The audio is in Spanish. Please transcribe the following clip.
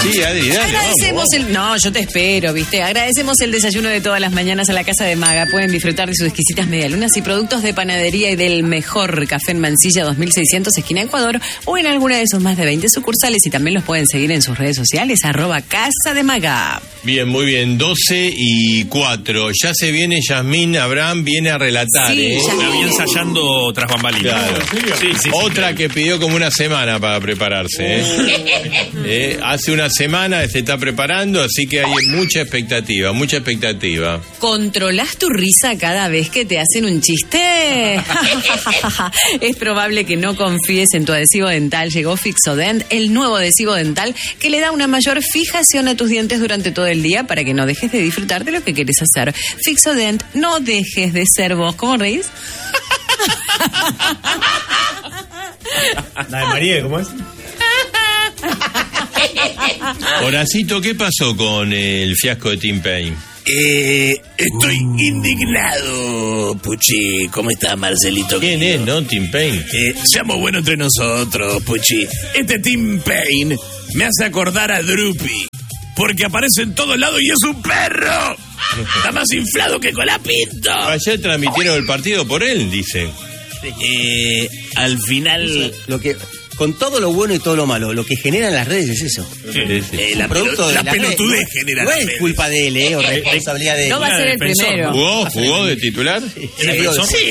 Sí, Adri, dale, Agradecemos vamos. No, yo te espero, ¿viste? Agradecemos el desayuno de todas las mañanas a la Casa de Maga. Pueden disfrutar de sus exquisitas medialunas y productos de panadería y del mejor café en Mansilla 2600, esquina Ecuador, o en alguna de sus más de 20 sucursales. Y también los pueden seguir en sus redes sociales, @Casa de Maga. Bien, muy bien, 12:04. Ya se viene Yasmín Abraham, viene a relatar, Sí, La vi ensayando tras bambalinas. Claro. Sí, Otra que pidió como una semana para prepararse. Hace una semana se está preparando, así que hay mucha expectativa, mucha expectativa. ¿Controlás tu risa cada vez que te hacen un chiste? Es probable que no confíes en tu adhesivo dental. Llegó Fixodent, el nuevo adhesivo dental que le da una mayor fijación a tus dientes durante todo el día para que no dejes de disfrutar de lo que quieres hacer. Fixodent, no dejes de ser vos. ¿Cómo reís? La de María, ¿cómo es? Horacito, ¿qué pasó con el fiasco de Tim Payne? Estoy indignado, Puchi. ¿Cómo está, Marcelito? ¿Quién es, no, Tim Payne? Seamos buenos entre nosotros, Puchi. Este Tim Payne me hace acordar a Drupi, porque aparece en todos lados y es un perro. Está más inflado que Colapinto. Ayer transmitieron el partido por él, dice. Al final... Lo que, con todo lo bueno y todo lo malo, lo que generan las redes es eso. la Producto de la las redes. pelotudez genera No las es redes. culpa de él, o responsabilidad de él. No va a ser el defensor, primero. ¿Jugó de titular? Sí,